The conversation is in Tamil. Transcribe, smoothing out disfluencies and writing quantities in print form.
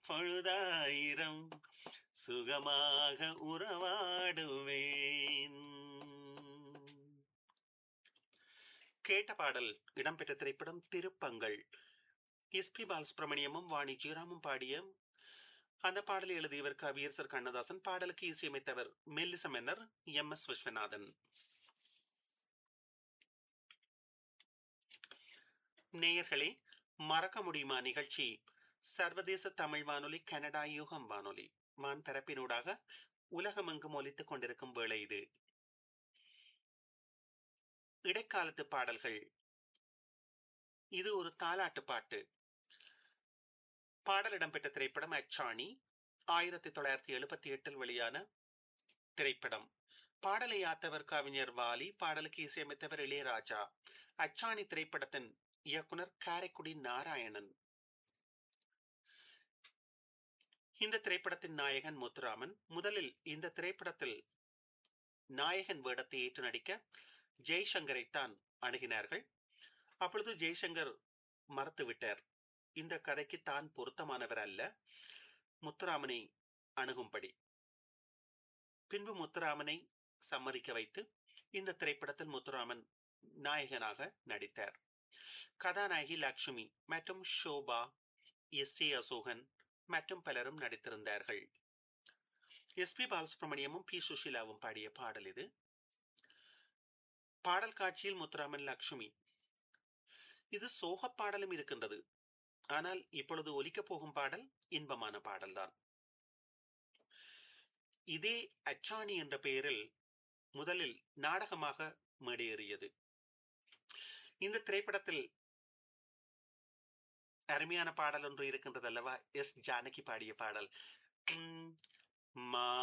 பொழுதாயிரம் சுகமாக உறவாடுவேன். கேட்ட பாடல் இடம்பெற்ற திரைப்படம் திருப்பங்கள். எஸ்.பி. பாலசுப்ரமணியமும் வாணி ஜெயராமும் பாடிய அந்த பாடலை எழுதியவர் கவியரசர் கண்ணதாசன். பாடலுக்கு இசையமைத்தவர் மெல்லிச மன்னர் எம்.எஸ். விஸ்வநாதன். நேயர்களே, மறக்க முடியுமா நிகழ்ச்சி சர்வதேச தமிழ் வானொலி, கனடா யுகம் வானொலி வான்பரப்பினூடாக உலகமெங்கும் ஒலித்துக் கொண்டிருக்கும் வேளை இது. இடைக்காலத்து பாடல்கள். இது ஒரு தாலாட்டு பாட்டு. பாடல் இடம்பெற்ற திரைப்படம் அச்சாணி. 1978 வெளியான திரைப்படம். பாடலை யாத்தவர் கவிஞர் வாலி. பாடலுக்கு இசையமைத்தவர் இளையராஜா. அச்சாணி திரைப்படத்தின் இயக்குனர் காரைக்குடி நாராயணன். இந்த திரைப்படத்தின் நாயகன் முத்துராமன். முதலில் இந்த திரைப்படத்தில் நாயகன் வேடத்தை ஏற்று நடிக்க ஜெய்சங்கரைத்தான் அணுகினார்கள். அப்பொழுது ஜெய்சங்கர் மறுத்துவிட்டார். இந்த கதைக்கு தான் பொருத்தமானவர் அல்ல, முத்துராமனை அணுகும்படி. பின்பு முத்துராமனை சம்மதிக்க வைத்து இந்த திரைப்படத்தில் முத்துராமன் நாயகனாக நடித்தார். கதாநாயகி லட்சுமி மற்றும் ஷோபா, எஸ்.ஏ. அசோகன் மற்றும் பலரும் நடித்திருந்தார்கள். எஸ்.பி. பாலசுப்ரமணியமும் பி. சுஷீலாவும் பாடிய பாடல் இது. பாடல் காட்சியில் முத்துராமன், லட்சுமி. இது சோக பாடலும் இருக்கின்றது. ஆனால் இப்பொழுது ஒலிக்கப் போகும் பாடல் இன்பமான பாடல்தான். இதே அச்சாணி என்ற பெயரில் முதலில் நாடகமாக மேடையேறியது. இந்த திரைப்படத்தில் அருமையான பாடல் ஒன்று இருக்கின்றது அல்லவா, எஸ். ஜானகி பாடிய பாடல்.